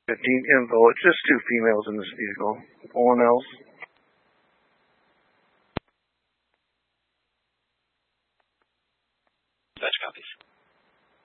15 info. It's just two females in this vehicle. No one else. Dispatch copies.